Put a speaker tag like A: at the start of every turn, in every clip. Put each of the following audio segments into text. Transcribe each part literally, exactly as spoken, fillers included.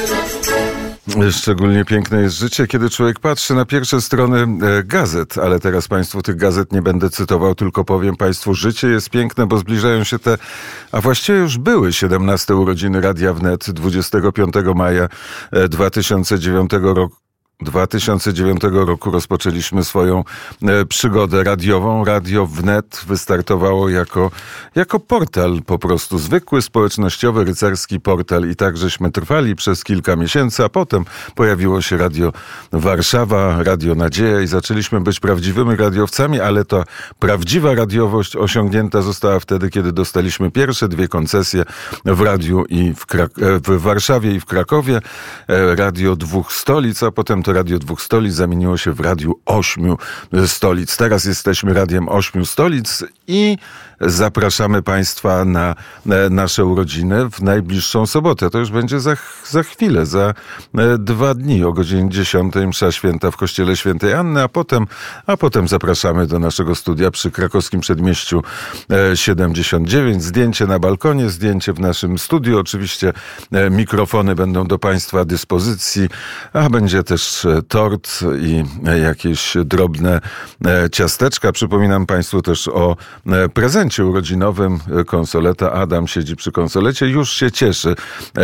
A: Szczególnie piękne jest życie, kiedy człowiek patrzy na pierwsze strony gazet, ale teraz Państwu tych gazet nie będę cytował, tylko powiem Państwu, życie jest piękne, bo zbliżają się te, a właściwie już były siedemnaste urodziny Radia Wnet dwudziestego piątego maja dwa tysiące dziewiątego roku. dwa tysiące dziewiątego roku rozpoczęliśmy swoją e, przygodę radiową. Radio Wnet wystartowało jako, jako portal po prostu, zwykły, społecznościowy, rycerski portal i tak żeśmy trwali przez kilka miesięcy, a potem pojawiło się Radio Warszawa, Radio Nadzieja i zaczęliśmy być prawdziwymi radiowcami, ale ta prawdziwa radiowość osiągnięta została wtedy, kiedy dostaliśmy pierwsze dwie koncesje w radiu i w, Krak- w Warszawie i w Krakowie. E, Radio Dwóch Stolic, a potem to Radio Dwóch Stolic zamieniło się w Radiu Ośmiu Stolic. Teraz jesteśmy Radiem Ośmiu Stolic i zapraszamy Państwa na nasze urodziny w najbliższą sobotę. To już będzie za, za chwilę, za dwa dni o godzinie dziesiątej msza święta w Kościele Świętej Anny, a potem, a potem zapraszamy do naszego studia przy Krakowskim Przedmieściu siedemdziesiąt dziewięć. Zdjęcie na balkonie, zdjęcie w naszym studiu. Oczywiście mikrofony będą do Państwa dyspozycji, a będzie też tort i jakieś drobne ciasteczka. Przypominam Państwu też o prezencie urodzinowym. Konsoleta Adam siedzi przy konsolecie. Już się cieszy,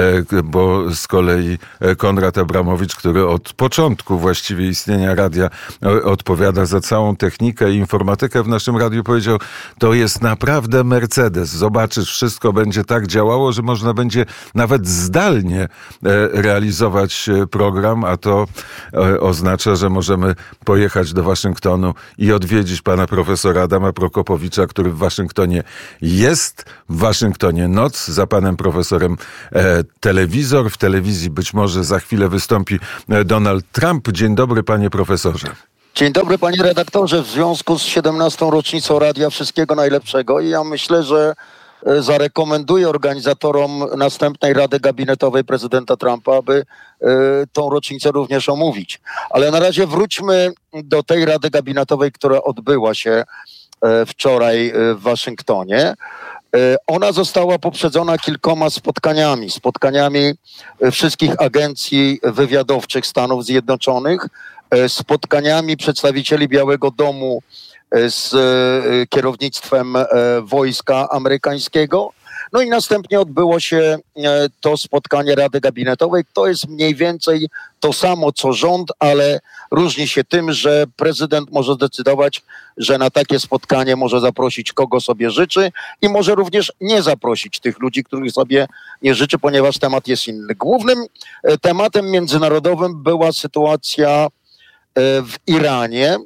A: bo z kolei Konrad Abramowicz, który od początku właściwie istnienia radia odpowiada za całą technikę i informatykę w naszym radiu, powiedział, to jest naprawdę Mercedes. Zobaczysz, wszystko będzie tak działało, że można będzie nawet zdalnie realizować program, a to oznacza, że możemy pojechać do Waszyngtonu i odwiedzić pana profesora Adama Prokopowicza, który w Waszyngtonie jest. W Waszyngtonie noc, za panem profesorem e, telewizor. W telewizji być może za chwilę wystąpi Donald Trump. Dzień dobry, panie profesorze.
B: Dzień dobry, panie redaktorze. W związku z siedemnastą rocznicą radia wszystkiego najlepszego i ja myślę, że zarekomenduję organizatorom następnej Rady Gabinetowej prezydenta Trumpa, aby y, tą rocznicę również omówić. Ale na razie wróćmy do tej Rady Gabinetowej, która odbyła się y, wczoraj y, w Waszyngtonie. Y, ona została poprzedzona kilkoma spotkaniami. Spotkaniami y, wszystkich agencji wywiadowczych Stanów Zjednoczonych, y, spotkaniami przedstawicieli Białego Domu z kierownictwem wojska amerykańskiego. No i następnie odbyło się to spotkanie Rady Gabinetowej. To jest mniej więcej to samo co rząd, ale różni się tym, że prezydent może zdecydować, że na takie spotkanie może zaprosić kogo sobie życzy i może również nie zaprosić tych ludzi, których sobie nie życzy, ponieważ temat jest inny. Głównym tematem międzynarodowym była sytuacja w Iranie.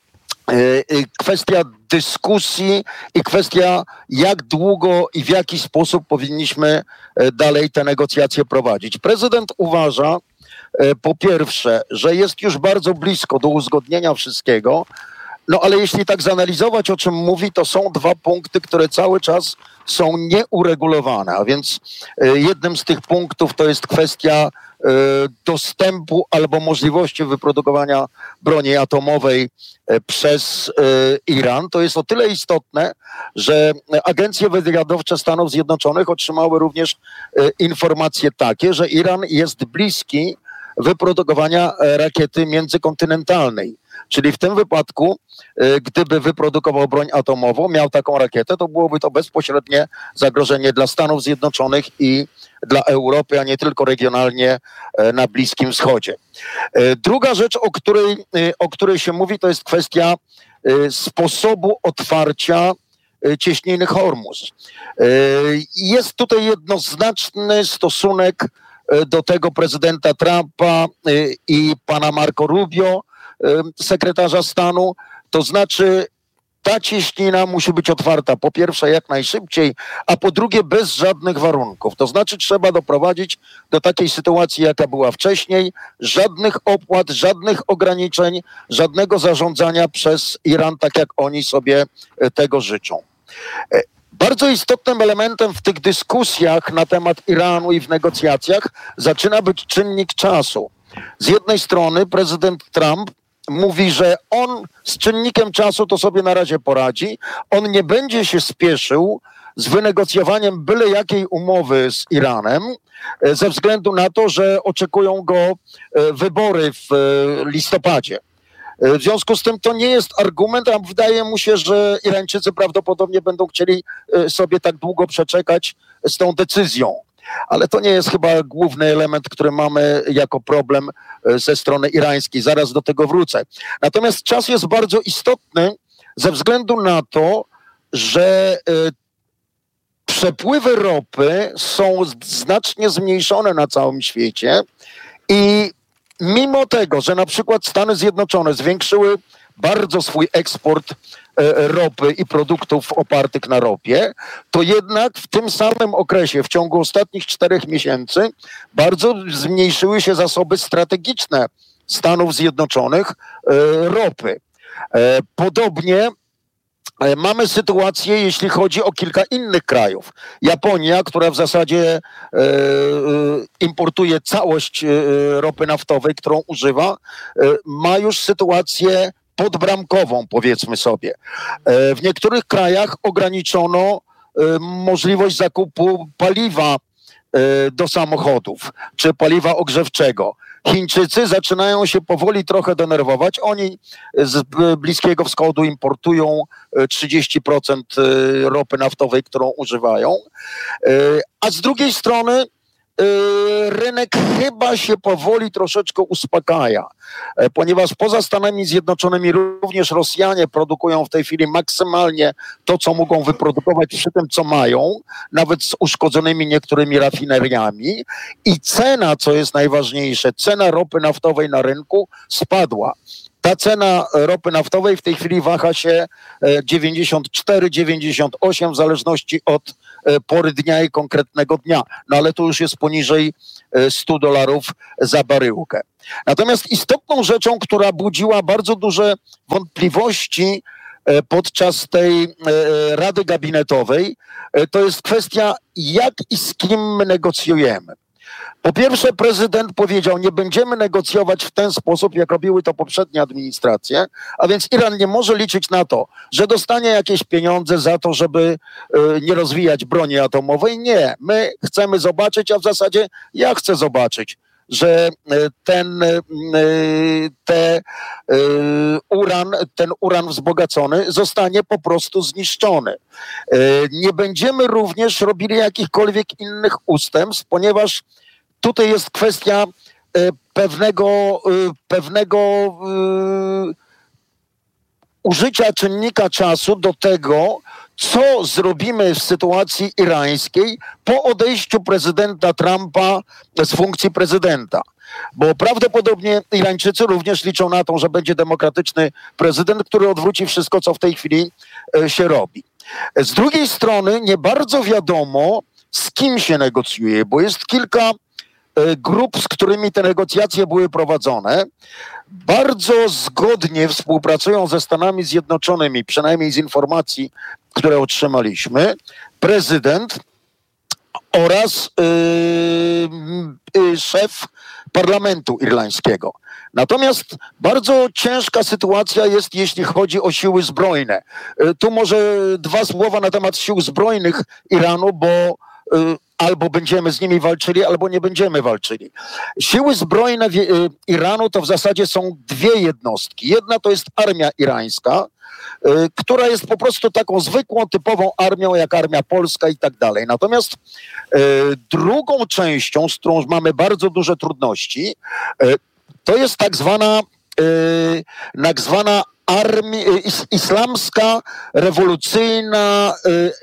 B: Kwestia dyskusji i kwestia, jak długo i w jaki sposób powinniśmy dalej te negocjacje prowadzić. Prezydent uważa, po pierwsze, że jest już bardzo blisko do uzgodnienia wszystkiego, no ale jeśli tak zanalizować, o czym mówi, to są dwa punkty, które cały czas są nieuregulowane, a więc jednym z tych punktów to jest kwestia dostępu albo możliwości wyprodukowania broni atomowej przez Iran. To jest o tyle istotne, że agencje wywiadowcze Stanów Zjednoczonych otrzymały również informacje takie, że Iran jest bliski wyprodukowania rakiety międzykontynentalnej. Czyli w tym wypadku, gdyby wyprodukował broń atomową, miał taką rakietę, to byłoby to bezpośrednie zagrożenie dla Stanów Zjednoczonych i dla Europy, a nie tylko regionalnie na Bliskim Wschodzie. Druga rzecz, o której, o której się mówi, to jest kwestia sposobu otwarcia cieśniny Hormuz. Jest tutaj jednoznaczny stosunek do tego prezydenta Trumpa i pana Marco Rubio, sekretarza stanu, to znaczy ta cieśnina musi być otwarta po pierwsze jak najszybciej, a po drugie bez żadnych warunków. To znaczy trzeba doprowadzić do takiej sytuacji, jaka była wcześniej, żadnych opłat, żadnych ograniczeń, żadnego zarządzania przez Iran, tak jak oni sobie tego życzą. Bardzo istotnym elementem w tych dyskusjach na temat Iranu i w negocjacjach zaczyna być czynnik czasu. Z jednej strony prezydent Trump mówi, że on z czynnikiem czasu to sobie na razie poradzi. On nie będzie się spieszył z wynegocjowaniem byle jakiej umowy z Iranem, ze względu na to, że oczekują go wybory w listopadzie. W związku z tym to nie jest argument, a wydaje mu się, że Irańczycy prawdopodobnie będą chcieli sobie tak długo przeczekać z tą decyzją. Ale to nie jest chyba główny element, który mamy jako problem ze strony irańskiej. Zaraz do tego wrócę. Natomiast czas jest bardzo istotny ze względu na to, że przepływy ropy są znacznie zmniejszone na całym świecie i mimo tego, że na przykład Stany Zjednoczone zwiększyły bardzo swój eksport ropy i produktów opartych na ropie, to jednak w tym samym okresie, w ciągu ostatnich czterech miesięcy, bardzo zmniejszyły się zasoby strategiczne Stanów Zjednoczonych ropy. Podobnie mamy sytuację, jeśli chodzi o kilka innych krajów. Japonia, która w zasadzie e, importuje całość e, ropy naftowej, którą używa, e, ma już sytuację podbramkową, powiedzmy sobie. E, w niektórych krajach ograniczono e, możliwość zakupu paliwa e, do samochodów, czy paliwa ogrzewczego. Chińczycy zaczynają się powoli trochę denerwować. Oni z Bliskiego Wschodu importują trzydzieści procent ropy naftowej, którą używają. A z drugiej strony rynek chyba się powoli troszeczkę uspokaja, ponieważ poza Stanami Zjednoczonymi również Rosjanie produkują w tej chwili maksymalnie to, co mogą wyprodukować przy tym, co mają, nawet z uszkodzonymi niektórymi rafineriami i cena, co jest najważniejsze, cena ropy naftowej na rynku spadła. Ta cena ropy naftowej w tej chwili waha się dziewięćdziesiąt cztery dziewięćdziesiąt osiem w zależności od pory dnia i konkretnego dnia. No ale to już jest poniżej stu dolarów za baryłkę. Natomiast istotną rzeczą, która budziła bardzo duże wątpliwości podczas tej Rady Gabinetowej, to jest kwestia, jak i z kim my negocjujemy. Po pierwsze, prezydent powiedział, nie będziemy negocjować w ten sposób, jak robiły to poprzednie administracje, a więc Iran nie może liczyć na to, że dostanie jakieś pieniądze za to, żeby y, nie rozwijać broni atomowej. Nie, my chcemy zobaczyć, a w zasadzie ja chcę zobaczyć, że ten, te, uran, ten uran wzbogacony zostanie po prostu zniszczony. Nie będziemy również robili jakichkolwiek innych ustępstw, ponieważ tutaj jest kwestia pewnego, pewnego użycia czynnika czasu do tego, co zrobimy w sytuacji irańskiej po odejściu prezydenta Trumpa z funkcji prezydenta. Bo prawdopodobnie Irańczycy również liczą na to, że będzie demokratyczny prezydent, który odwróci wszystko, co w tej chwili się robi. Z drugiej strony nie bardzo wiadomo, z kim się negocjuje, bo jest kilka grup, z którymi te negocjacje były prowadzone. Bardzo zgodnie współpracują ze Stanami Zjednoczonymi, przynajmniej z informacji, które otrzymaliśmy, prezydent oraz yy, yy, szef parlamentu irlandzkiego. Natomiast bardzo ciężka sytuacja jest, jeśli chodzi o siły zbrojne. Yy, tu może dwa słowa na temat sił zbrojnych Iranu, bo yy, albo będziemy z nimi walczyli, albo nie będziemy walczyli. Siły zbrojne Iranu to w zasadzie są dwie jednostki. Jedna to jest armia irańska, która jest po prostu taką zwykłą, typową armią, jak armia polska i tak dalej. Natomiast drugą częścią, z którą mamy bardzo duże trudności, to jest tak zwana, tak zwana armia, islamska, rewolucyjna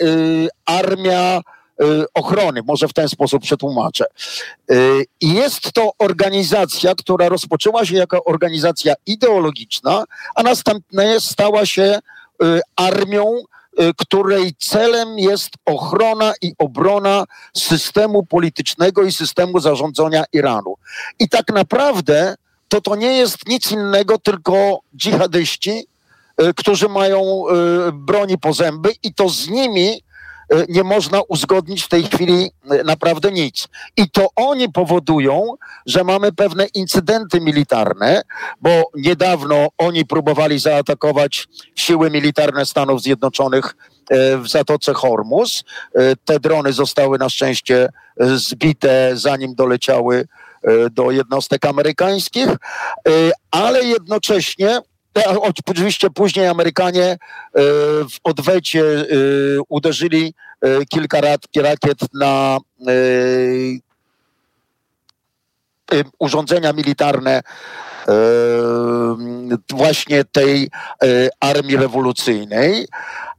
B: armia ochrony, może w ten sposób przetłumaczę. I jest to organizacja, która rozpoczęła się jako organizacja ideologiczna, a następnie stała się armią, której celem jest ochrona i obrona systemu politycznego i systemu zarządzania Iranu. I tak naprawdę to to nie jest nic innego, tylko dżihadyści, którzy mają broni po zęby i to z nimi nie można uzgodnić w tej chwili naprawdę nic. I to oni powodują, że mamy pewne incydenty militarne, bo niedawno oni próbowali zaatakować siły militarne Stanów Zjednoczonych w Zatoce Hormuz. Te drony zostały na szczęście zbite, zanim doleciały do jednostek amerykańskich, ale jednocześnie oczywiście później Amerykanie w odwecie uderzyli kilka rakiet na urządzenia militarne właśnie tej armii rewolucyjnej,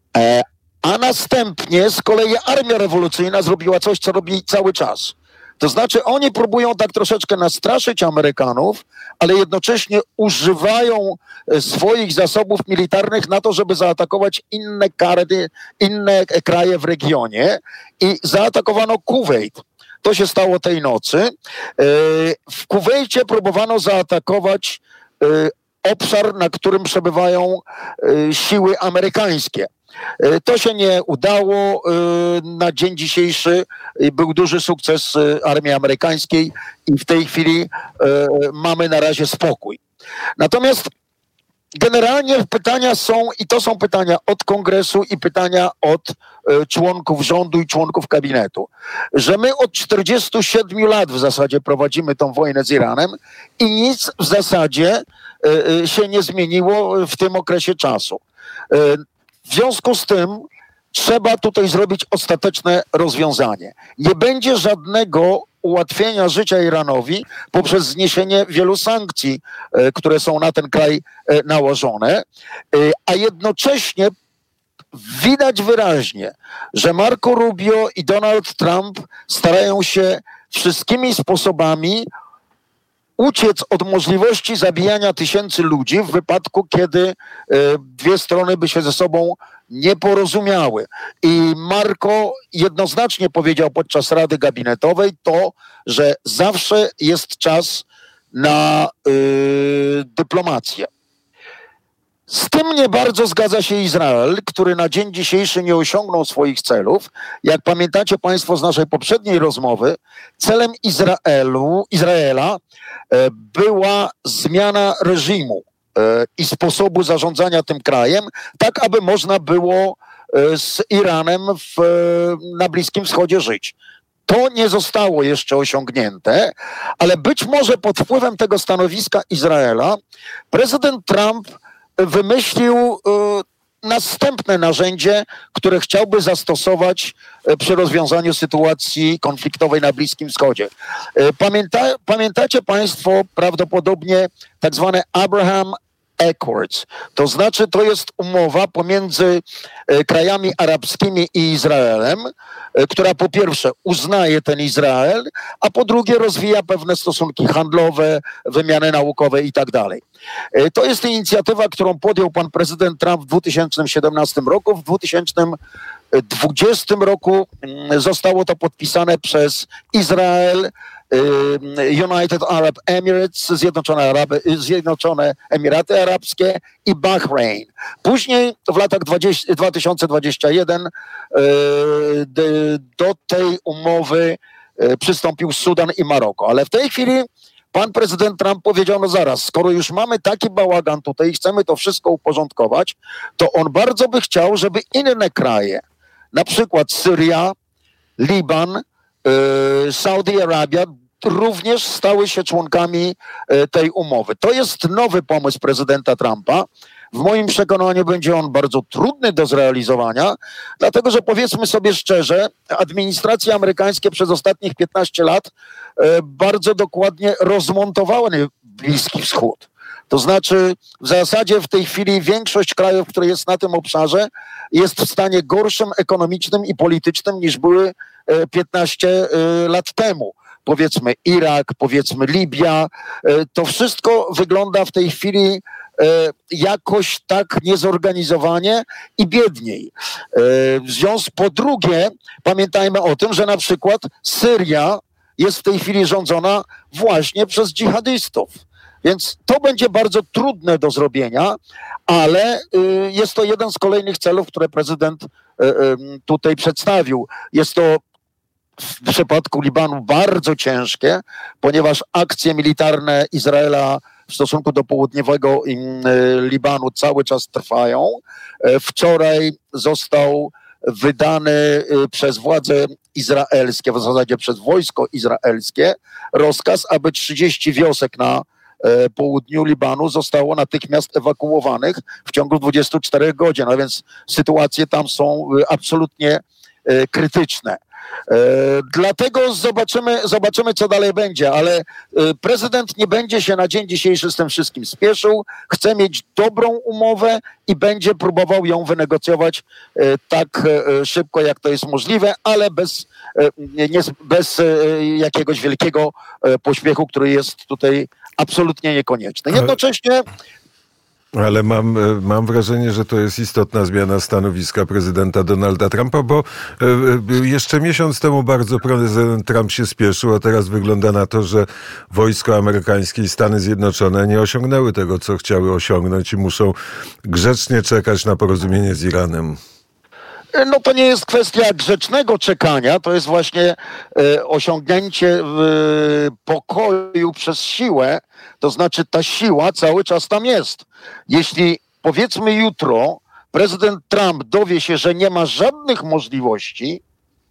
B: a następnie z kolei armia rewolucyjna zrobiła coś, co robi cały czas. To znaczy oni próbują tak troszeczkę nastraszyć Amerykanów, ale jednocześnie używają swoich zasobów militarnych na to, żeby zaatakować inne karty, inne kraje w regionie i zaatakowano Kuwejt. To się stało tej nocy. W Kuwejcie próbowano zaatakować obszar, na którym przebywają siły amerykańskie. To się nie udało. Na dzień dzisiejszy był duży sukces armii amerykańskiej i w tej chwili mamy na razie spokój. Natomiast generalnie pytania są, i to są pytania od Kongresu i pytania od członków rządu i członków kabinetu, że my od czterdziestu siedmiu lat w zasadzie prowadzimy tą wojnę z Iranem i nic w zasadzie się nie zmieniło w tym okresie czasu. W związku z tym trzeba tutaj zrobić ostateczne rozwiązanie. Nie będzie żadnego ułatwienia życia Iranowi poprzez zniesienie wielu sankcji, które są na ten kraj nałożone, a jednocześnie widać wyraźnie, że Marco Rubio i Donald Trump starają się wszystkimi sposobami uciec od możliwości zabijania tysięcy ludzi w wypadku, kiedy dwie strony by się ze sobą nie porozumiały. I Marco jednoznacznie powiedział podczas Rady Gabinetowej to, że zawsze jest czas na yy, dyplomację. Z tym nie bardzo zgadza się Izrael, który na dzień dzisiejszy nie osiągnął swoich celów. Jak pamiętacie Państwo z naszej poprzedniej rozmowy, celem Izraelu, Izraela e, była zmiana reżimu e, i sposobu zarządzania tym krajem, tak aby można było e, z Iranem w, na Bliskim Wschodzie żyć. To nie zostało jeszcze osiągnięte, ale być może pod wpływem tego stanowiska Izraela prezydent Trump wymyślił y, następne narzędzie, które chciałby zastosować y, przy rozwiązaniu sytuacji konfliktowej na Bliskim Wschodzie. Y, pamięta, pamiętacie Państwo prawdopodobnie tak zwane Abraham Accords. To znaczy, to jest umowa pomiędzy y, krajami arabskimi i Izraelem, y, która po pierwsze uznaje ten Izrael, a po drugie rozwija pewne stosunki handlowe, wymiany naukowe i tak dalej. To jest inicjatywa, którą podjął pan prezydent Trump w dwa tysiące siedemnastym roku. W dwa tysiące dwudziestym roku zostało to podpisane przez Izrael, United Arab Emirates, Zjednoczone, Araby, Zjednoczone Emiraty Arabskie i Bahrain. Później w latach dwa tysiące dwudziestym pierwszym do tej umowy przystąpił Sudan i Maroko. Ale w tej chwili pan prezydent Trump powiedział, no zaraz, skoro już mamy taki bałagan tutaj i chcemy to wszystko uporządkować, to on bardzo by chciał, żeby inne kraje, na przykład Syria, Liban, yy, Saudi Arabia, również stały się członkami yy, tej umowy. To jest nowy pomysł prezydenta Trumpa. W moim przekonaniu będzie on bardzo trudny do zrealizowania, dlatego że powiedzmy sobie szczerze, administracje amerykańskie przez ostatnich piętnaście lat e, bardzo dokładnie rozmontowały Bliski Wschód. To znaczy w zasadzie w tej chwili większość krajów, które jest na tym obszarze, jest w stanie gorszym ekonomicznym i politycznym niż były e, piętnaście e, lat temu. Powiedzmy Irak, powiedzmy Libia. E, to wszystko wygląda w tej chwili jakoś tak niezorganizowanie i biedniej. W związku, po drugie, pamiętajmy o tym, że na przykład Syria jest w tej chwili rządzona właśnie przez dżihadystów. Więc to będzie bardzo trudne do zrobienia, ale jest to jeden z kolejnych celów, które prezydent tutaj przedstawił. Jest to w przypadku Libanu bardzo ciężkie, ponieważ akcje militarne Izraela w stosunku do południowego Libanu cały czas trwają. Wczoraj został wydany przez władze izraelskie, w zasadzie przez wojsko izraelskie, rozkaz, aby trzydzieści wiosek na południu Libanu zostało natychmiast ewakuowanych w ciągu dwudziestu czterech godzin, a więc sytuacje tam są absolutnie krytyczne. Dlatego zobaczymy, zobaczymy, co dalej będzie, ale prezydent nie będzie się na dzień dzisiejszy z tym wszystkim spieszył. Chce mieć dobrą umowę i będzie próbował ją wynegocjować tak szybko, jak to jest możliwe, ale bez, nie, bez jakiegoś wielkiego pośpiechu, który jest tutaj absolutnie niekonieczny. Jednocześnie
A: Ale mam, mam wrażenie, że to jest istotna zmiana stanowiska prezydenta Donalda Trumpa, bo jeszcze miesiąc temu bardzo prezydent Trump się spieszył, a teraz wygląda na to, że wojsko amerykańskie i Stany Zjednoczone nie osiągnęły tego, co chciały osiągnąć i muszą grzecznie czekać na porozumienie z Iranem.
B: No to nie jest kwestia grzecznego czekania, to jest właśnie e, osiągnięcie e, pokoju przez siłę, to znaczy ta siła cały czas tam jest. Jeśli powiedzmy jutro prezydent Trump dowie się, że nie ma żadnych możliwości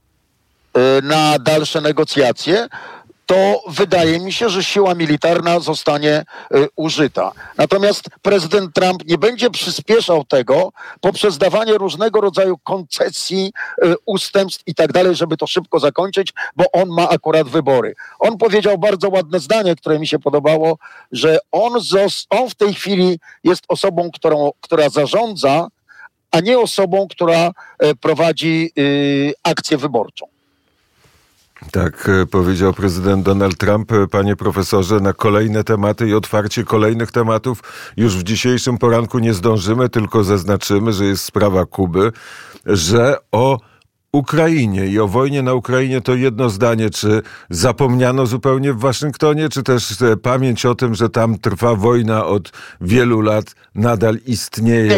B: e, na dalsze negocjacje, to wydaje mi się, że siła militarna zostanie y, użyta. Natomiast prezydent Trump nie będzie przyspieszał tego poprzez dawanie różnego rodzaju koncesji, y, ustępstw i tak dalej, żeby to szybko zakończyć, bo on ma akurat wybory. On powiedział bardzo ładne zdanie, które mi się podobało, że on, zos- on w tej chwili jest osobą, którą, która zarządza, a nie osobą, która y, prowadzi y, akcję wyborczą.
A: Tak powiedział prezydent Donald Trump. Panie profesorze, na kolejne tematy i otwarcie kolejnych tematów już w dzisiejszym poranku nie zdążymy, tylko zaznaczymy, że jest sprawa Kuby, że o Ukrainie i o wojnie na Ukrainie to jedno zdanie, czy zapomniano zupełnie w Waszyngtonie, czy też pamięć o tym, że tam trwa wojna od wielu lat, nadal istnieje.